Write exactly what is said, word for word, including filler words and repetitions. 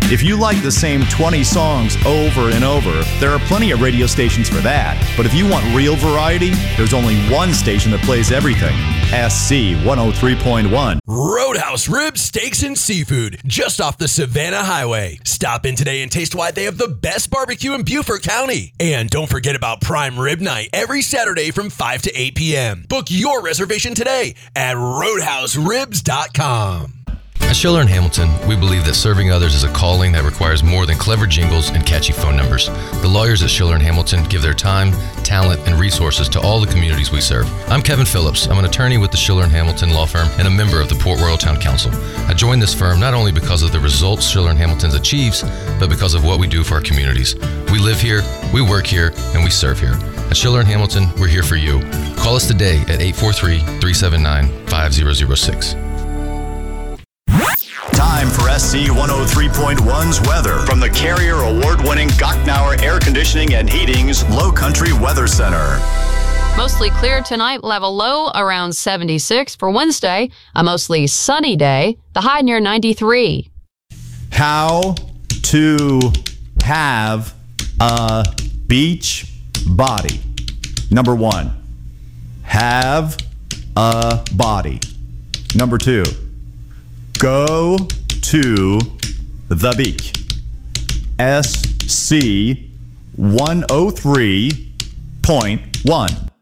If you like the same twenty songs over and over, there are plenty of radio stations for that. But if you want real variety, there's only one station that plays everything. S C one oh three point one. Roadhouse Ribs, Steaks, and Seafood, just off the Savannah Highway. Stop in today and taste why they have the best barbecue in Beaufort County. And don't forget about Prime Rib Night every Saturday from five to eight p.m. Book your reservation today at roadhouse ribs dot com. At Schiller and Hamilton, we believe that serving others is a calling that requires more than clever jingles and catchy phone numbers. The lawyers at Schiller and Hamilton give their time, talent, and resources to all the communities we serve. I'm Kevin Phillips. I'm an attorney with the Schiller and Hamilton law firm and a member of the Port Royal Town Council. I joined this firm not only because of the results Schiller and Hamilton achieves, but because of what we do for our communities. We live here, we work here, and we serve here. At Schiller and Hamilton, we're here for you. Call us today at eight four three, three seven nine, five zero zero six. Time for S C one oh three point one's weather from the Carrier Award-winning Gocknauer Air Conditioning and Heating's Low Country Weather Center. Mostly clear tonight. We'll have a low around seventy-six. For Wednesday, a mostly sunny day. The high near ninety-three. How to have a beach body. Number one, have a body. Number two, go to the beach. S C one oh three point one.